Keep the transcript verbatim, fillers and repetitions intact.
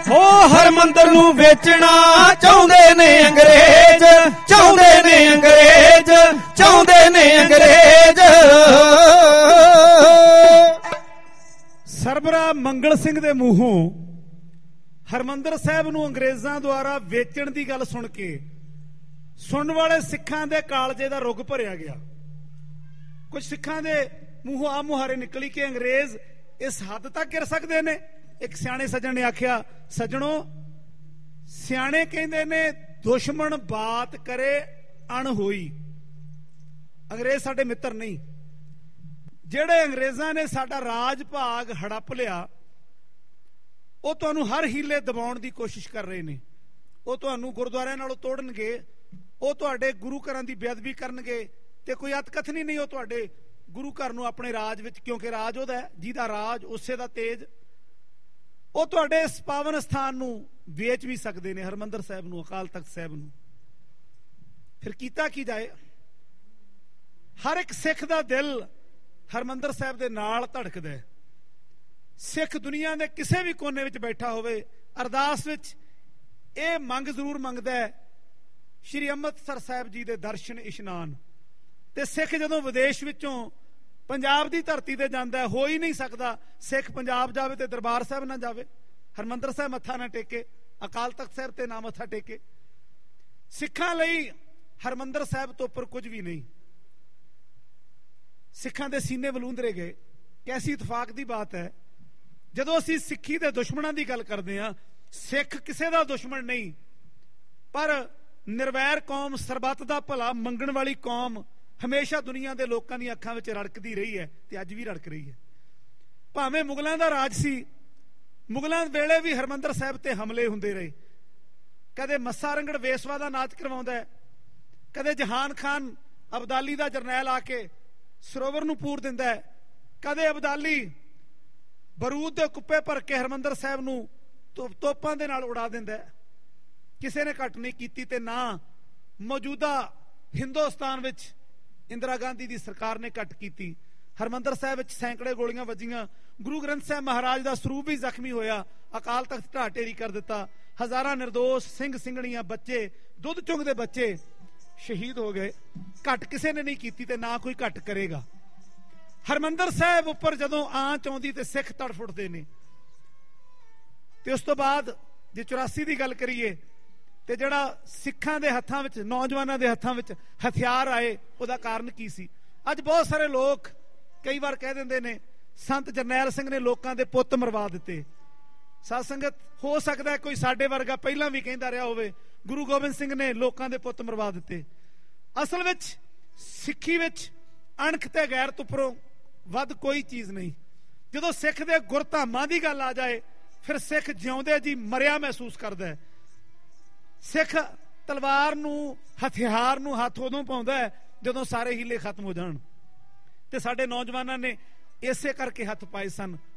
ਹੋ ਹਰਮੰਦਰ ਨੂੰ ਵੇਚਣਾ ਚਾਹੁੰਦੇ ਨੇ ਅੰਗਰੇਜ਼, ਚਾਹੁੰਦੇ ਨੇ ਅੰਗਰੇਜ਼, ਚਾਹੁੰਦੇ ਨੇ ਅੰਗਰੇਜ਼। ਸਰਬਰਾ ਮੰਗਲ ਸਿੰਘ ਦੇ ਮੂੰਹੋਂ ਹਰਮੰਦਰ ਸਾਹਿਬ ਨੂੰ ਅੰਗਰੇਜ਼ਾਂ ਦੁਆਰਾ ਵੇਚਣ ਦੀ ਗੱਲ ਸੁਣ ਕੇ ਸੁਣਨ ਵਾਲੇ ਸਿੱਖਾਂ ਦੇ ਕਾਲਜੇ ਦਾ ਰੁੱਗ ਭਰਿਆ ਗਿਆ। ਕੁਝ ਸਿੱਖਾਂ ਦੇ ਮੂੰਹੋਂ ਆ ਮੁਹਾਰੇ ਨਿਕਲੀ ਕਿ ਅੰਗਰੇਜ਼ ਇਸ ਹੱਦ ਤੱਕ ਗਿਰ ਸਕਦੇ ਨੇ। ਇੱਕ ਸਿਆਣੇ ਸੱਜਣ ਨੇ ਆਖਿਆ, ਸੱਜਣੋ ਸਿਆਣੇ ਕਹਿੰਦੇ ਨੇ ਦੁਸ਼ਮਣ ਬਾਤ ਕਰੇ ਅਣਹੋਈ। ਅੰਗਰੇਜ਼ ਸਾਡੇ ਮਿੱਤਰ ਨਹੀਂ। ਜਿਹੜੇ ਅੰਗਰੇਜ਼ਾਂ ਨੇ ਸਾਡਾ ਰਾਜ ਭਾਗ ਹੜੱਪ ਲਿਆ, ਉਹ ਤੁਹਾਨੂੰ ਹਰ ਹੀਲੇ ਦਬਾਉਣ ਦੀ ਕੋਸ਼ਿਸ਼ ਕਰ ਰਹੇ ਨੇ। ਉਹ ਤੁਹਾਨੂੰ ਗੁਰਦੁਆਰਿਆਂ ਨਾਲੋਂ ਤੋੜਨਗੇ, ਉਹ ਤੁਹਾਡੇ ਗੁਰੂ ਘਰਾਂ ਦੀ ਬੇਅਦਬੀ ਕਰਨਗੇ, ਤੇ ਕੋਈ ਅਤਕਥਨੀ ਨਹੀਂ ਉਹ ਤੁਹਾਡੇ ਗੁਰੂ ਘਰ ਨੂੰ ਆਪਣੇ ਰਾਜ ਵਿੱਚ, ਕਿਉਂਕਿ ਰਾਜ ਉਹਦਾ, ਜਿਹਦਾ ਰਾਜ ਉਸੇ ਦਾ ਤੇਜ, ਉਹ ਤੁਹਾਡੇ ਇਸ ਪਾਵਨ ਸਥਾਨ ਨੂੰ ਵੇਚ ਵੀ ਸਕਦੇ ਨੇ, ਹਰਮੰਦਰ ਸਾਹਿਬ ਨੂੰ, ਅਕਾਲ ਤਖਤ ਸਾਹਿਬ ਨੂੰ। ਫਿਰ ਕੀਤਾ ਕੀ ਜਾਏ? ਹਰ ਇੱਕ ਸਿੱਖ ਦਾ ਦਿਲ ਹਰਮੰਦਰ ਸਾਹਿਬ ਦੇ ਨਾਲ ਧੜਕਦਾ ਹੈ। ਸਿੱਖ ਦੁਨੀਆ ਦੇ ਕਿਸੇ ਵੀ ਕੋਨੇ ਵਿੱਚ ਬੈਠਾ ਹੋਵੇ, ਅਰਦਾਸ ਵਿੱਚ ਇਹ ਮੰਗ ਜ਼ਰੂਰ ਮੰਗਦਾ ਹੈ, ਸ਼੍ਰੀ ਅੰਮ੍ਰਿਤਸਰ ਸਾਹਿਬ ਜੀ ਦੇ ਦਰਸ਼ਨ ਇਸ਼ਨਾਨ। ਤੇ ਸਿੱਖ ਜਦੋਂ ਵਿਦੇਸ਼ ਵਿੱਚੋਂ ਪੰਜਾਬ ਦੀ ਧਰਤੀ ਤੇ ਜਾਂਦਾ, ਹੋ ਹੀ ਨਹੀਂ ਸਕਦਾ ਸਿੱਖ ਪੰਜਾਬ ਜਾਵੇ ਤੇ ਦਰਬਾਰ ਸਾਹਿਬ ਨਾ ਜਾਵੇ, ਹਰਮੰਦਰ ਸਾਹਿਬ ਮੱਥਾ ਨਾ ਟੇਕੇ, ਅਕਾਲ ਤਖਤ ਸਾਹਿਬ ਤੇ ਨਾ ਮੱਥਾ ਟੇਕੇ। ਸਿੱਖਾਂ ਲਈ ਹਰਮੰਦਰ ਸਾਹਿਬ ਤੋਂ ਉੱਪਰ ਕੁਝ ਵੀ ਨਹੀਂ। ਸਿੱਖਾਂ ਦੇ ਸੀਨੇ ਬਲੂੰਦਰੇ ਗਏ। ਕੈਸੀ ਇਤਫਾਕ ਦੀ ਬਾਤ ਹੈ, ਜਦੋਂ ਅਸੀਂ ਸਿੱਖੀ ਦੇ ਦੁਸ਼ਮਣਾਂ ਦੀ ਗੱਲ ਕਰਦੇ ਹਾਂ, ਸਿੱਖ ਕਿਸੇ ਦਾ ਦੁਸ਼ਮਣ ਨਹੀਂ, ਪਰ ਨਿਰਵੈਰ ਕੌਮ, ਸਰਬੱਤ ਦਾ ਭਲਾ ਮੰਗਣ ਵਾਲੀ ਕੌਮ ਹਮੇਸ਼ਾ ਦੁਨੀਆ ਦੇ ਲੋਕਾਂ ਦੀਆਂ ਅੱਖਾਂ ਵਿੱਚ ਰੜਕਦੀ ਰਹੀ ਹੈ ਤੇ ਅੱਜ ਵੀ ਰੜਕ ਰਹੀ ਹੈ। ਭਾਵੇਂ ਮੁਗਲਾਂ ਦਾ ਰਾਜ ਸੀ, ਮੁਗਲਾਂ ਵੇਲੇ ਵੀ ਹਰਮੰਦਰ ਸਾਹਿਬ ਤੇ ਹਮਲੇ ਹੁੰਦੇ ਰਹੇ। ਕਦੇ ਮੱਸਾ ਰੰਗੜ ਵੇਸਵਾ ਦਾ ਨਾਚ ਕਰਵਾਉਂਦਾ ਹੈ, ਕਦੇ ਜਹਾਨ ਖਾਨ ਅਬਦਾਲੀ ਦਾ ਜਰਨੈਲ ਆ ਕੇ ਸਰੋਵਰ ਨੂੰ ਪੂਰ ਦਿੰਦਾ ਹੈ, ਕਦੇ ਅਬਦਾਲੀ ਬਰੂਦ ਦੇ ਕੁੱਪੇ ਭਰ ਕੇ ਹਰਮੰਦਰ ਸਾਹਿਬ ਨੂੰ ਤੋਪਾਂ ਦੇ ਨਾਲ ਉਡਾ ਦਿੰਦਾ ਹੈ। ਕਿਸੇ ਨੇ ਘੱਟ ਨਹੀਂ ਕੀਤੀ, ਤੇ ਨਾ ਮੌਜੂਦਾ ਹਿੰਦੁਸਤਾਨ ਵਿੱਚ ਇੰਦਰਾ ਗਾਂਧੀ ਦੀ ਸਰਕਾਰ ਨੇ ਘੱਟ ਕੀਤੀ। ਹਰਮੰਦਰ ਸਾਹਿਬ ਵਿੱਚ ਸੈਂਕੜੇ ਗੋਲੀਆਂ ਵੱਜੀਆਂ, ਗੁਰੂ ਗ੍ਰੰਥ ਸਾਹਿਬ ਮਹਾਰਾਜ ਦਾ ਸਰੂਪ ਵੀ ਜ਼ਖਮੀ ਹੋਇਆ, ਅਕਾਲ ਤਖਤ ਢਾਹ ਢੇਰੀ ਕਰ ਦਿੱਤਾ, ਹਜ਼ਾਰਾਂ ਨਿਰਦੋਸ਼ ਸਿੰਘ ਸਿੰਘਣੀਆਂ, ਬੱਚੇ, ਦੁੱਧ ਚੁੰਗਦੇ ਬੱਚੇ ਸ਼ਹੀਦ ਹੋ ਗਏ। ਘੱਟ ਕਿਸੇ ਨੇ ਨਹੀਂ ਕੀਤੀ ਤੇ ਨਾ ਕੋਈ ਘੱਟ ਕਰੇਗਾ। ਹਰਮੰਦਰ ਸਾਹਿਬ ਉੱਪਰ ਜਦੋਂ ਆਂਚ ਆਉਂਦੀ ਤੇ ਸਿੱਖ ਤੜਫ ਉੱਠਦੇ ਨੇ। ਤੇ ਉਸ ਤੋਂ ਬਾਅਦ ਜੇ ਚੁਰਾਸੀ ਦੀ ਗੱਲ ਕਰੀਏ, ਤੇ ਜਿਹੜਾ ਸਿੱਖਾਂ ਦੇ ਹੱਥਾਂ ਵਿੱਚ, ਨੌਜਵਾਨਾਂ ਦੇ ਹੱਥਾਂ ਵਿੱਚ ਹਥਿਆਰ ਆਏ, ਉਹਦਾ ਕਾਰਨ ਕੀ ਸੀ? ਅੱਜ ਬਹੁਤ ਸਾਰੇ ਲੋਕ ਕਈ ਵਾਰ ਕਹਿ ਦਿੰਦੇ ਨੇ ਸੰਤ ਜਰਨੈਲ ਸਿੰਘ ਨੇ ਲੋਕਾਂ ਦੇ ਪੁੱਤ ਮਰਵਾ ਦਿੱਤੇ। ਸਾਧ ਸੰਗਤ, ਹੋ ਸਕਦਾ ਕੋਈ ਸਾਡੇ ਵਰਗਾ ਪਹਿਲਾਂ ਵੀ ਕਹਿੰਦਾ ਰਿਹਾ ਹੋਵੇ ਗੁਰੂ ਗੋਬਿੰਦ ਸਿੰਘ ਨੇ ਲੋਕਾਂ ਦੇ ਪੁੱਤ ਮਰਵਾ ਦਿੱਤੇ। ਅਸਲ ਵਿੱਚ ਸਿੱਖੀ ਵਿੱਚ ਅਣਖ ਤੇ ਗੈਰਤ ਉੱਪਰੋਂ ਵੱਧ ਕੋਈ ਚੀਜ਼ ਨਹੀਂ। ਜਦੋਂ ਸਿੱਖ ਦੇ ਗੁਰਧਾਮਾਂ ਦੀ ਗੱਲ ਆ ਜਾਏ, ਫਿਰ ਸਿੱਖ ਜਿਉਂਦੇ ਜੀ ਮਰਿਆ ਮਹਿਸੂਸ ਕਰਦਾ ਹੈ। ਸਿੱਖ ਤਲਵਾਰ ਨੂੰ, ਹਥਿਆਰ ਨੂੰ ਹੱਥ ਉਦੋਂ ਪਾਉਂਦਾ ਹੈ ਜਦੋਂ ਸਾਰੇ ਹੀਲੇ ਖਤਮ ਹੋ ਜਾਣ। ਤੇ ਸਾਡੇ ਨੌਜਵਾਨਾਂ ਨੇ ਇਸੇ ਕਰਕੇ ਹੱਥ ਪਾਏ ਸਨ।